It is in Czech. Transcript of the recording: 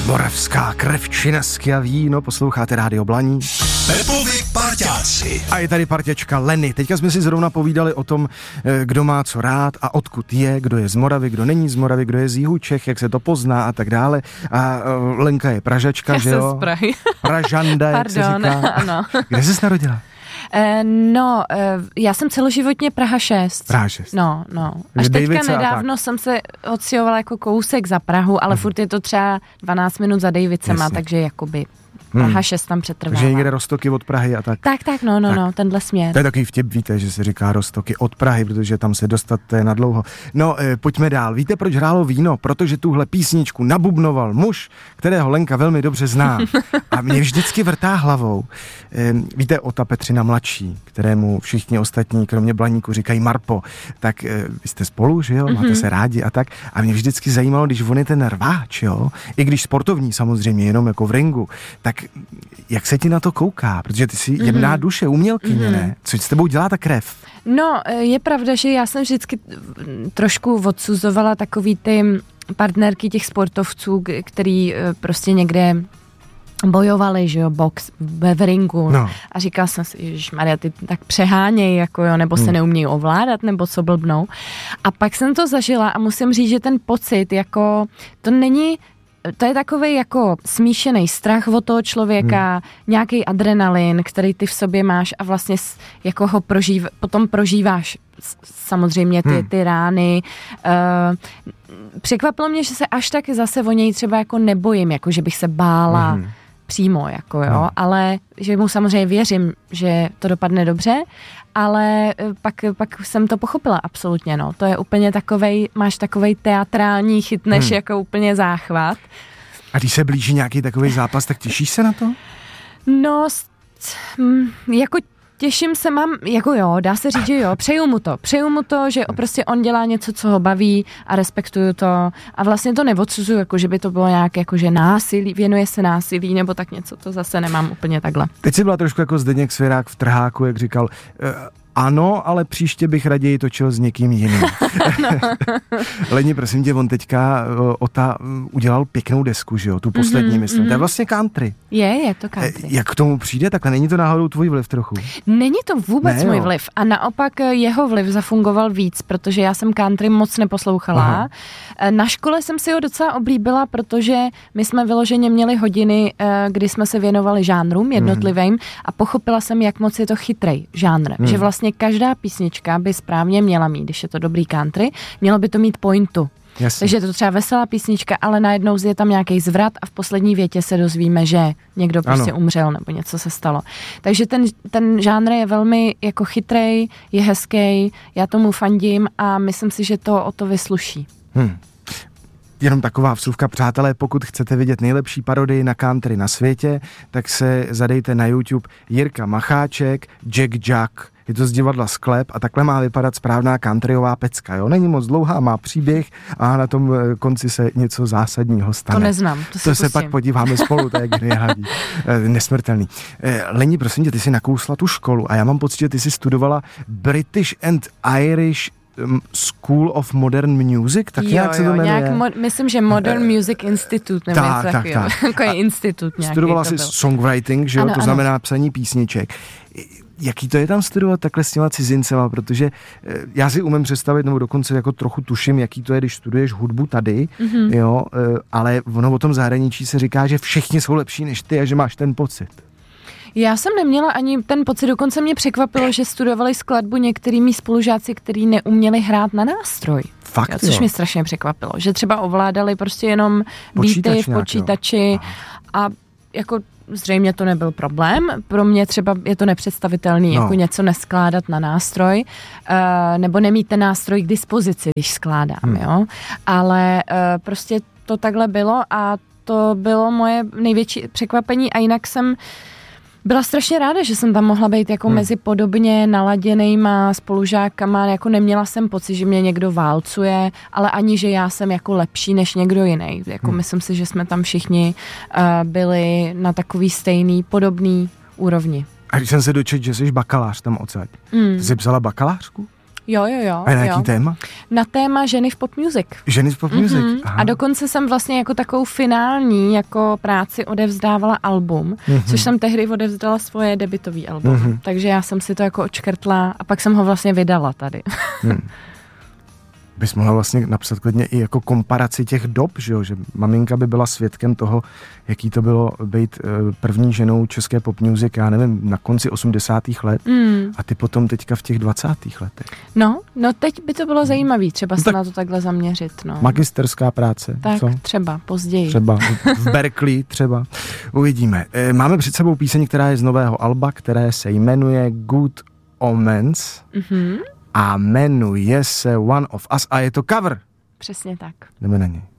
Moravská krev, činasky a víno, posloucháte Rádio Blaník. Pepovi parťáci. A je tady parťačka Leny. Teďka jsme si zrovna povídali o tom, kdo má co rád a odkud je, kdo je z Moravy, kdo není z Moravy, kdo je z jihu Čech, jak se to pozná a tak dále. A Lenka je Pražačka, já že jo? Já jsem z Prahy. Pražanda, jak se říká. Ano. Kde jsi narodila? Já jsem celoživotně Praha 6. Praha 6. No. Až teďka nedávno jsem se odstěhovala jako kousek za Prahu, ale furt je to třeba 12 minut za Dejvicema, takže jakoby Praha 6 tam přetrvává. Takže někde Roztoky od Prahy a tak. Tak, no, tenhle směr. To je takový vtip, víte, že se říká Roztoky od Prahy, protože tam se dostat to je na dlouho. No, pojďme dál. Víte, proč hrálo víno? Protože tuhle písničku nabubnoval muž, kterého Lenka velmi dobře zná. A mě vždycky vrtá hlavou. Víte, Ota Petřina mladší, kterému všichni ostatní, kromě Blaníku, říkají Marpo. Tak vy jste spolu, že jo? Máte se rádi a tak. A mě vždycky zajímalo, když on je ten rváč, jo? I když sportovní samozřejmě, jenom jako v ringu, tak jak se ti na to kouká? Protože ty jsi jemná duše, umělkyně, ne? Co s tebou dělá ta krev? No, je pravda, že já jsem vždycky trošku odsuzovala takový ty partnerky těch sportovců, který prostě někde bojovali, že jo, box v ringu. No. A říkala jsem si, ježišmarja, ty tak přeháněj, jako jo, nebo se neumějí ovládat, nebo co blbnou. A pak jsem to zažila a musím říct, že ten pocit, jako, to je takovej jako smíšený strach od toho člověka, nějaký adrenalin, který ty v sobě máš a vlastně jako ho potom prožíváš samozřejmě ty rány. Překvapilo mě, že se až tak zase o něj třeba jako nebojím, jako že bych se bála přímo, jako jo, ale že mu samozřejmě věřím, že to dopadne dobře, ale pak jsem to pochopila absolutně, no. To je úplně máš takovej teatrální, chytneš jako úplně záchvat. A když se blíží nějaký takový zápas, tak těšíš se na to? No, jako těším se, jako jo, dá se říct, že jo, přeju mu to, že prostě on dělá něco, co ho baví a respektuju to a vlastně to neodsuzuju, jako že by to bylo nějak jako, že násilí, věnuje se násilí nebo tak něco, to zase nemám úplně takhle. Teď jsi byla trošku jako Zdeněk Svěrák v Trháku, jak říkal, ano, ale příště bych raději točil s někým jiným. No. Leni, prosím tě, on teďka Ota udělal pěknou desku, že jo, tu poslední, myslím. To je vlastně country. Je to country. Jak k tomu přijde, takhle není to náhodou tvůj vliv trochu? Není to vůbec můj vliv a naopak jeho vliv zafungoval víc, protože já jsem country moc neposlouchala. Aha. Na škole jsem si ho docela oblíbila, protože my jsme vyloženě měli hodiny, kdy jsme se věnovali žánrům jednotlivým a pochopila jsem, jak moc je to chytrej žánr, že vlastně každá písnička by správně měla mít, když je to dobrý country, mělo by to mít pointu. Jasně. Takže je to třeba veselá písnička, ale najednou je tam nějaký zvrat a v poslední větě se dozvíme, že někdo prostě umřel nebo něco se stalo. Takže ten žánr je velmi jako chytrej, je hezký, já tomu fandím a myslím si, že to o to vysluší. Jenom taková vsuvka, přátelé, pokud chcete vidět nejlepší parodii na country na světě, tak se zadejte na YouTube Jirka Macháček, Jack. Je to z divadla Sklep a takhle má vypadat správná countryová pecka, jo? Není moc dlouhá, má příběh a na tom konci se něco zásadního stane. To neznám, to se pak podíváme spolu, to je geniální, nesmrtelný. Leni, prosím tě, ty jsi nakousla tu školu a já mám pocit, že ty jsi studovala British and Irish School of Modern Music, tak nějak se to jmenuje. Myslím, že Modern Music Institute, nebo něco takového. Jako je institut nějaký. Studovala jsi songwriting, že jo, to znamená psaní písniček. Jaký to je tam studovat takhle s těma cizincema, protože já si umím představit, nebo dokonce jako trochu tuším, jaký to je, když studuješ hudbu tady, jo, ale ono o tom zahraničí se říká, že všichni jsou lepší než ty a že máš ten pocit. Já jsem neměla ani ten pocit, dokonce mě překvapilo, že studovali skladbu některý mý spolužáci, kteří neuměli hrát na nástroj. Fakt, jo, což mě strašně překvapilo, že třeba ovládali prostě jenom beaty v počítači a jako zřejmě to nebyl problém. Pro mě třeba je to nepředstavitelný, jako něco neskládat na nástroj, nebo nemít ten nástroj k dispozici, když skládám, jo. Ale prostě to takhle bylo a to bylo moje největší překvapení a jinak jsem byla strašně ráda, že jsem tam mohla být jako mezi podobně naladěnejma spolužákama, jako neměla jsem pocit, že mě někdo válcuje, ale ani, že já jsem jako lepší než někdo jiný. Jako myslím si, že jsme tam všichni byli na takový stejný, podobný úrovni. A když jsem se dočetl, že jsi bakalář tam odsaď, ty jsi psala bakalářku? Jo. A na jaký téma? Na téma ženy v pop music. Ženy v pop music. A dokonce jsem vlastně jako takovou finální jako práci odevzdávala album, což jsem tehdy odevzdala svoje debutový album. Takže já jsem si to jako odškrtla a pak jsem ho vlastně vydala tady. Bys mohla vlastně napsat klidně i jako komparaci těch dob, že jo? Že maminka by byla svědkem toho, jaký to bylo být první ženou české pop music, já nevím, na konci 80. let a ty potom teďka v těch 20. letech. No teď by to bylo zajímavé, třeba se na to takhle zaměřit. No. Magisterská práce. Tak co? třeba, později. Třeba v Berkeley třeba. Uvidíme. Máme před sebou píseň, která je z nového alba, které se jmenuje Good Omens. A jmenuje se One of Us a je to cover. Přesně tak. Jdeme na něj.